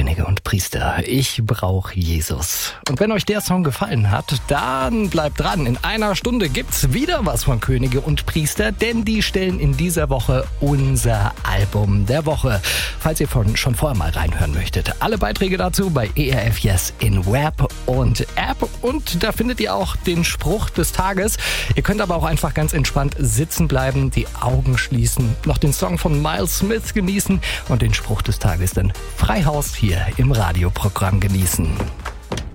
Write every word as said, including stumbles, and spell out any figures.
Könige und Priester. Ich brauche Jesus. Und wenn euch der Song gefallen hat, dann bleibt dran. In einer Stunde gibt's wieder was von Könige und Priester, denn die stellen in dieser Woche unser Album der Woche. Falls ihr von, schon vorher mal reinhören möchtet. Alle Beiträge dazu bei E R F Yes in Web und App. Und da findet ihr auch den Spruch des Tages. Ihr könnt aber auch einfach ganz entspannt sitzen bleiben, die Augen schließen, noch den Song von Miles Smith genießen und den Spruch des Tages dann frei Haus hier im Radioprogramm genießen.